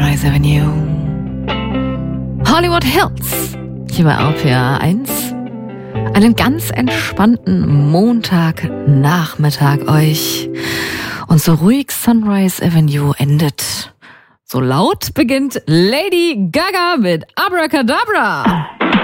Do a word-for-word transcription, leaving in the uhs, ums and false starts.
Sunrise Avenue. Hollywood Hills, hier bei R P R eins. Einen ganz entspannten Montagnachmittag euch. Und so ruhig Sunrise Avenue endet, so laut beginnt Lady Gaga mit Abracadabra.